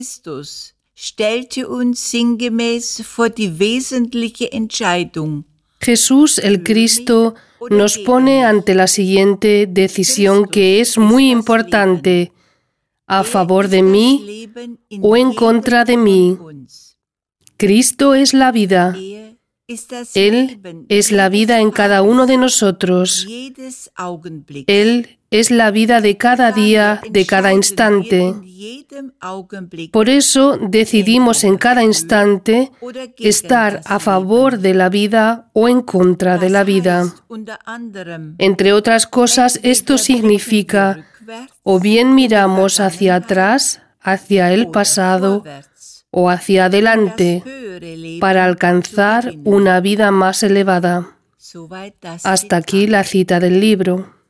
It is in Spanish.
Christus stellte uns sinngemäß vor die wesentliche Entscheidung. Jesús el Cristo nos pone ante la siguiente decisión que es muy importante: a favor de mí o en contra de mí. Cristo es la vida. Él es la vida en cada uno de nosotros. Él es la vida de cada día, de cada instante. Por eso decidimos en cada instante estar a favor de la vida o en contra de la vida. Entre otras cosas, esto significa o bien miramos hacia atrás, hacia el pasado, o hacia adelante, para alcanzar una vida más elevada. Hasta aquí la cita del libro.